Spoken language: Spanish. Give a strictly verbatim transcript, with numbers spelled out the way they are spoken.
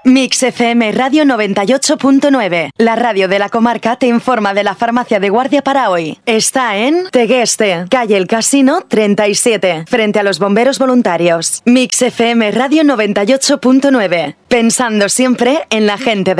Mix F M Radio noventa y ocho punto nueve. La radio de la comarca te informa de la farmacia de guardia para hoy. Está en Tegueste, calle El Casino treinta y siete, frente a los bomberos voluntarios. Mix F M Radio noventa y ocho punto nueve. Pensando siempre en la gente de